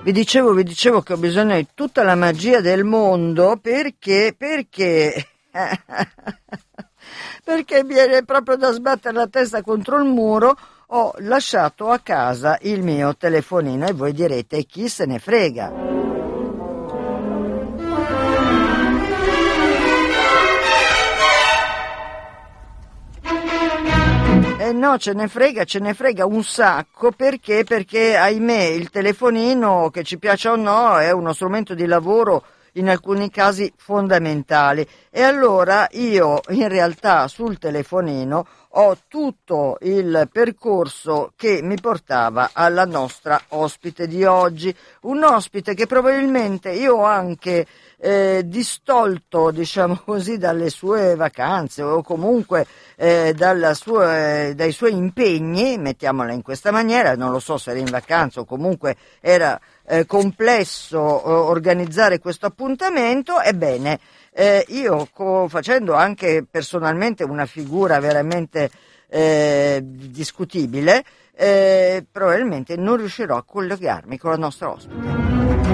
Vi dicevo che ho bisogno di tutta la magia del mondo perché perché viene proprio da sbattere la testa contro il muro. Ho lasciato a casa il mio telefonino e voi direte chi se ne frega. No, ce ne frega un sacco perché ahimè il telefonino, che ci piaccia o no, è uno strumento di lavoro in alcuni casi fondamentali, e allora io in realtà sul telefonino ho tutto il percorso che mi portava alla nostra ospite di oggi, un ospite che probabilmente io ho anche distolto, diciamo così, dalle sue vacanze o comunque dai suoi impegni, mettiamola in questa maniera. Non lo so se era in vacanza o comunque era complesso organizzare questo appuntamento. Ebbene, io facendo anche personalmente una figura veramente discutibile, probabilmente non riuscirò a collegarmi con la nostra ospite.